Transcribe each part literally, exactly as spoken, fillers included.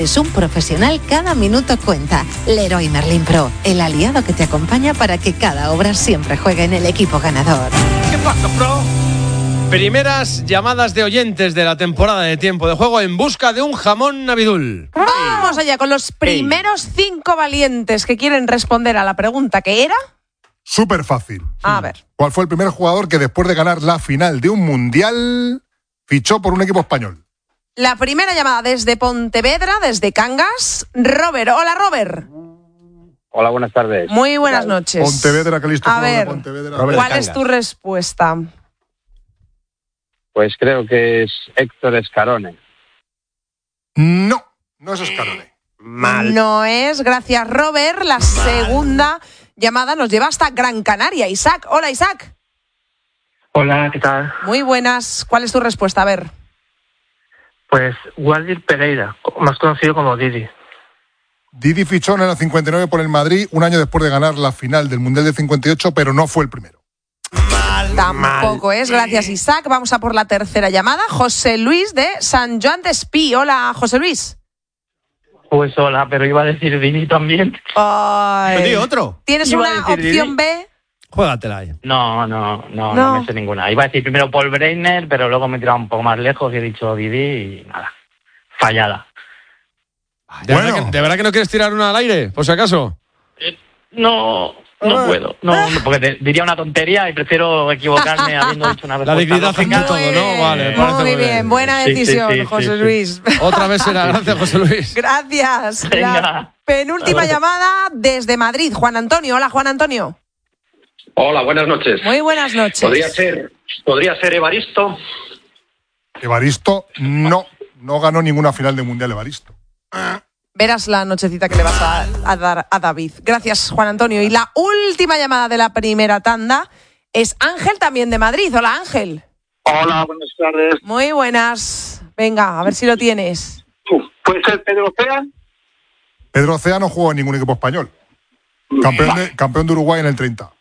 Es un profesional, cada minuto cuenta. Leroy Merlin Pro, el aliado que te acompaña para que cada obra siempre juegue en el equipo ganador. ¿Qué pasa, Pro? Primeras llamadas de oyentes de la temporada de Tiempo de Juego en busca de un jamón Navidul. Vamos allá con los primeros cinco valientes que quieren responder a la pregunta que era. Súper fácil. A ver. ¿Cuál fue el primer jugador que después de ganar la final de un mundial fichó por un equipo español? La primera llamada desde Pontevedra, desde Cangas. Robert, hola Robert. Hola, buenas tardes. Muy buenas noches. Pontevedra, que listo. A ver, Pontevedra. ¿cuál es tu respuesta? Pues creo que es Héctor Escarone. No, no es Escarone. Mal. No es, gracias Robert. La Mal. segunda llamada nos lleva hasta Gran Canaria. Isaac, hola Isaac. Hola, ¿qué tal? Muy buenas. ¿Cuál es tu respuesta? A ver. Pues Waldir Pereira, más conocido como Didi. Didi fichó en el cincuenta y nueve por el Madrid, un año después de ganar la final del Mundial del cincuenta y ocho, pero no fue el primero. Mal, Tampoco mal. es, gracias Isaac. Vamos a por la tercera llamada. José Luis de San Joan de Espí. Hola, José Luis. Pues hola, pero iba a decir Didi también. Ay. ¿Di otro? ¿Tienes Iba una a decir opción Didi. B? Juégatela ahí. No, no, no, no, No. no me sé ninguna. Iba a decir primero Paul Breitner, pero luego me he tirado un poco más lejos y he dicho Didi y nada. Fallada. ¿De, Bueno. verdad que, ¿De verdad que no quieres tirar una al aire, por si acaso? Eh, no, no Ah. puedo. No, no, porque te, diría una tontería y prefiero equivocarme habiendo dicho una La respuesta dignidad lógica. ante todo, Muy ¿no? bien, Vale, me parece muy muy bien. bien. Buena Sí, sí, decisión, sí, sí, José sí. Luis. Otra vez será. Gracias, José Luis. Gracias. Venga. La penúltima llamada desde Madrid. Juan Antonio. Hola, Juan Antonio. Hola, buenas noches. Muy buenas noches. Podría ser, podría ser Evaristo. Evaristo no, no ganó ninguna final de Mundial Evaristo. Verás la nochecita que le vas a, a dar a David. Gracias, Juan Antonio. Y la última llamada de la primera tanda es Ángel, también de Madrid. Hola, Ángel. Hola, buenas tardes. Muy buenas. Venga, a ver si lo tienes. ¿Puede ser Pedro Ocea? Pedro Ocea no jugó en ningún equipo español. Campeón de, campeón de Uruguay en el treinta.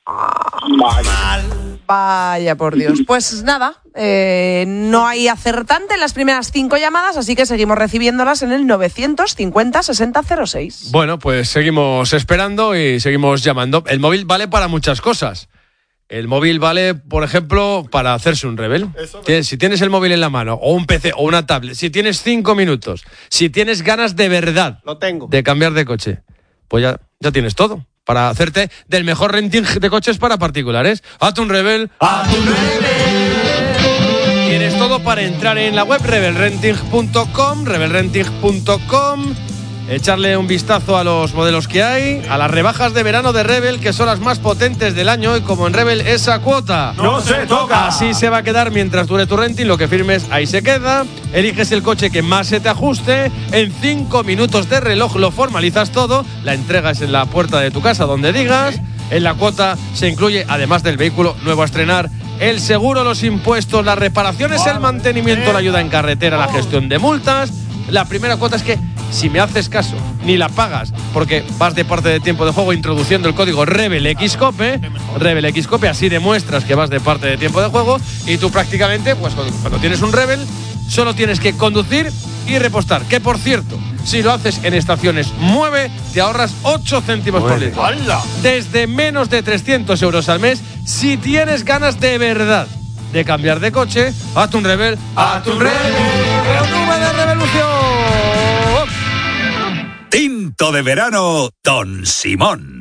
Vaya por Dios. Pues nada, eh, no hay acertante en las primeras cinco llamadas, así que seguimos recibiéndolas en el novecientos cincuenta sesenta cero seis. Bueno, pues seguimos esperando y seguimos llamando. El móvil vale para muchas cosas. El móvil vale, por ejemplo, para hacerse un rebel. Tienes- Si tienes el móvil en la mano, o un P C, o una tablet, si tienes cinco minutos, si tienes ganas de verdad Lo tengo. Oh. de cambiar de coche, pues ya, ya tienes todo. Para hacerte del mejor renting de coches para particulares. Hazte un rebel. ¡Hazte un rebel! Tienes todo para entrar en la web rebel renting punto com, rebel renting punto com, echarle un vistazo a los modelos que hay, a las rebajas de verano de Rebel, que son las más potentes del año, y como en Rebel esa cuota ¡No se toca! así se va a quedar mientras dure tu renting. Lo que firmes ahí se queda. Eliges el coche que más se te ajuste. En cinco minutos de reloj lo formalizas todo. La entrega es en la puerta de tu casa, donde digas. En la cuota se incluye, además del vehículo nuevo a estrenar, el seguro, los impuestos, las reparaciones, el mantenimiento, la ayuda en carretera, la gestión de multas. La primera cuota es que, si me haces caso, ni la pagas, porque vas de parte de Tiempo de Juego introduciendo el código RebelXCOPE, RebelXCOPE, así demuestras que vas de parte de Tiempo de Juego, y tú prácticamente, pues cuando, cuando tienes un Rebel, solo tienes que conducir y repostar. Que, por cierto, si lo haces en estaciones Mueve, te ahorras ocho céntimos por litro. Desde menos de trescientos euros al mes, si tienes ganas de verdad de cambiar de coche, hazte un Rebel, hazte un Rebel, ¡Nube de revolución! Tinto de verano, Don Simón.